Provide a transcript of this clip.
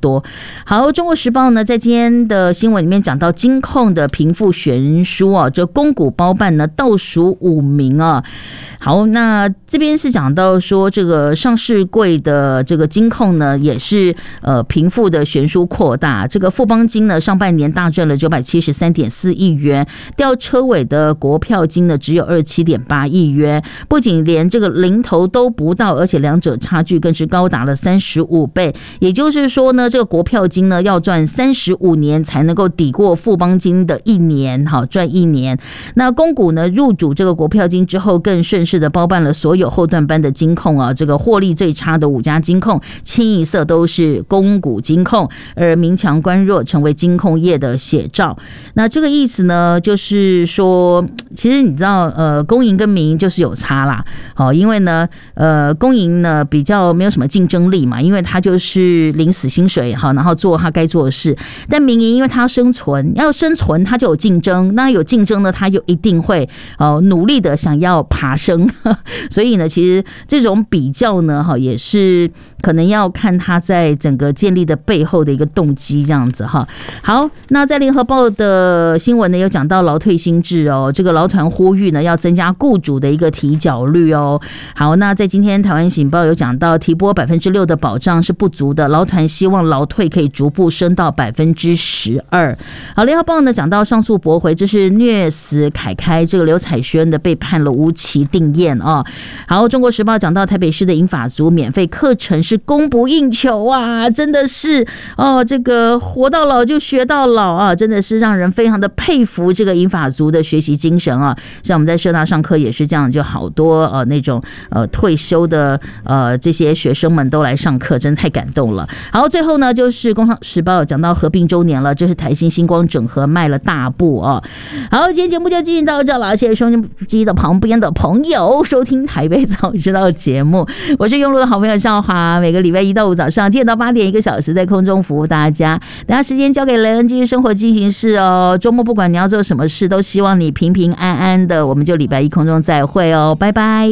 多。好，中国时报呢在今天的新闻里面讲到金控的贫富悬殊啊，这公股包办呢倒数5名啊。好，那这边是讲到说这个上市柜的这个金控呢也是贫富的悬殊扩大，这个富邦金呢上半年大赚了973.4亿元，吊车尾的国票金呢只有27.8亿元，不仅连这个零头都不到，而且两者差距更是高达了35倍。也就是说呢，这个国票金呢要赚35年才能够抵过富邦金的1年，好赚1年。那公股呢入主这个国票金之后，更顺势的包办了所有后段班的金控啊，这个获利最差的5家金控清一色都是公股金控，而民强官弱成为金控业的写照。那这个意思呢，就是说，其实你知道，公营跟民营就是有差啦。好，因为呢，公营呢比较没有什么竞争力嘛，因为它就是领死薪水，好，然后做它该做的事。但民营因为它要生存，它就有竞争，那有竞争呢，它就一定会努力的想要爬升。所以呢，其实这种比较呢，也是可能要看它在整个建立的背后的一个动机这样子哈。好，那在联合报的新闻呢，有讲到劳退新制哦，这个劳团呼吁呢要增加雇主的一个提缴率哦。好，那在今天台湾醒报有讲到提拨6%的保障是不足的，劳团希望劳退可以逐步升到12%。好，联合报呢讲到上诉驳回，这是虐死凯开，这个刘彩轩的被判了无期定验哦。好，中国时报讲到台北市的银发族免费课程是供不应求啊，真的是哦，这个活到老就学到老啊，真的是让人非常的佩服这个银发族的学习精神啊。像我们在社大上课也是这样，就好多那种退休的这些学生们都来上课，真的太感动了。好，最后呢就是工商时报讲到合并周年了，这是台新星光整合迈了大步哦。好，今天节目就进行到这了，谢谢收音机的旁边的朋友收听台北早知道节目，我是用路的好朋友少华，每个礼拜1到5早上7点到8点1个小时在空中服务大家。等下时间交给雷恩继续生活进行式哦。周末不管你要做什么事，都希望你平平安安的。我们就礼拜1空中再会哦，拜拜。